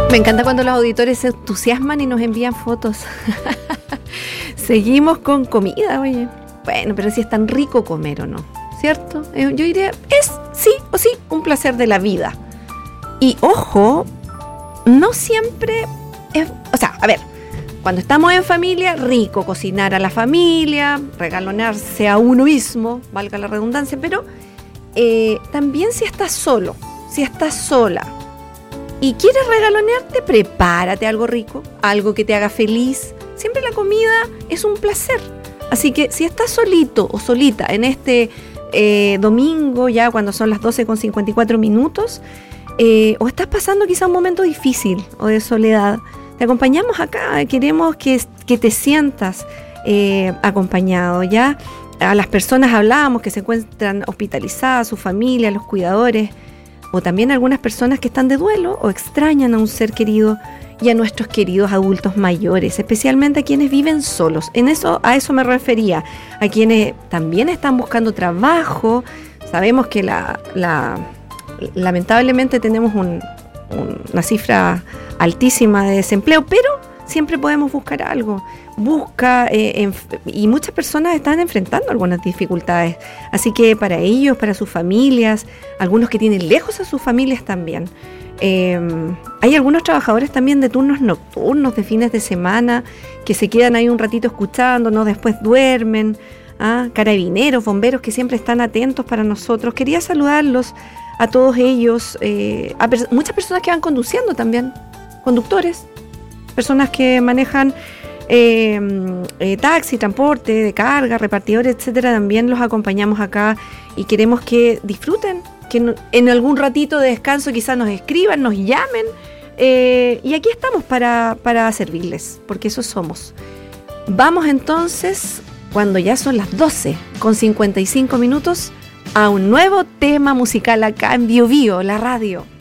Me encanta cuando los auditores se entusiasman y nos envían fotos. Seguimos con comida, oye. Bueno, pero si es tan rico comer o no, ¿cierto? Yo diría, es sí o sí un placer de la vida. Y ojo, no siempre es... O sea, a ver, cuando estamos en familia, rico cocinar a la familia, regalonearse a uno mismo, valga la redundancia, pero también si estás solo, si estás sola, y quieres regalonearte, prepárate algo rico, algo que te haga feliz. Siempre la comida es un placer. Así que si estás solito o solita en este domingo, ya cuando son las 12:54, o estás pasando quizá un momento difícil o de soledad, te acompañamos acá. Queremos que te sientas acompañado. Ya a las personas hablábamos que se encuentran hospitalizadas, su familia, los cuidadores, o también algunas personas que están de duelo o extrañan a un ser querido, y a nuestros queridos adultos mayores, especialmente a quienes viven solos. A eso me refería, a quienes también están buscando trabajo. Sabemos que lamentablemente tenemos una cifra altísima de desempleo, pero siempre podemos buscar algo. Y muchas personas están enfrentando algunas dificultades. Así que para ellos, para sus familias, algunos que tienen lejos a sus familias también. Hay algunos trabajadores también de turnos nocturnos, de fines de semana, que se quedan ahí un ratito escuchándonos, después duermen. Carabineros, bomberos que siempre están atentos para nosotros. Quería saludarlos a todos ellos, muchas personas que van conduciendo también, conductores, personas que manejan taxi, transporte de carga, repartidores, etcétera. También los acompañamos acá y queremos que disfruten, que en algún ratito de descanso quizás nos escriban, nos llamen, y aquí estamos para servirles, porque eso somos. Vamos entonces, cuando ya son las 12:55, a un nuevo tema musical acá en Bio Bio, la radio.